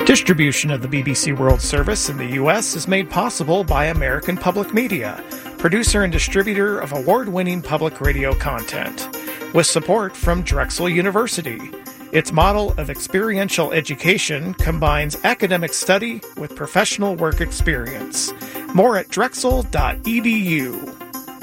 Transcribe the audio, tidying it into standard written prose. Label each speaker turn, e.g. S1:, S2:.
S1: Distribution of the BBC World Service in the U.S. is made possible by American Public Media, producer and distributor of award-winning public radio content, with support from Drexel University. Its model of experiential education combines academic study with professional work experience. More at drexel.edu.